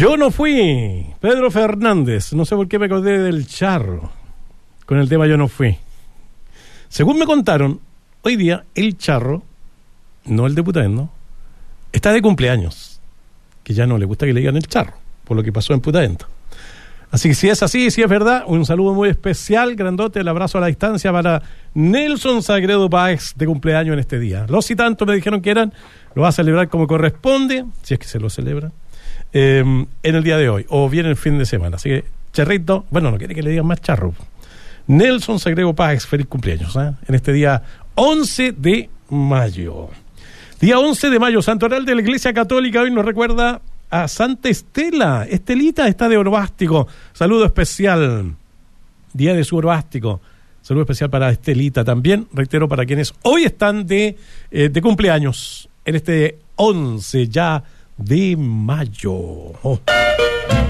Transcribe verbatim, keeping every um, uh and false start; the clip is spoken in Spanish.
Yo no fui. Pedro Fernández. No sé por qué me acordé del Charro. Con el tema Yo no fui. Según me contaron, hoy día el Charro, no el de Putaendo, está de cumpleaños. Que ya no le gusta que le digan el Charro, por lo que pasó en Putaendo. Así que si es así, si es verdad, un saludo muy especial, grandote, el abrazo a la distancia para Nelson Sagredo Páez, de cumpleaños en este día. Los y tantos me dijeron que eran, lo va a celebrar como corresponde, si es que se lo celebra, eh, en el día de hoy, o bien el fin de semana. Así que, Charrito, bueno, no quiere que le digan más Charro. Nelson Sagredo Páez, feliz cumpleaños, ¿eh? En este día once de mayo. Día once de mayo, Santoral de la Iglesia Católica, hoy nos recuerda a Santa Estela. Estelita está de orbástico. Saludo especial. Día de su orbástico. Saludo especial para Estelita también. Reitero, para quienes hoy están de, eh, de cumpleaños en este once ya de mayo. Oh.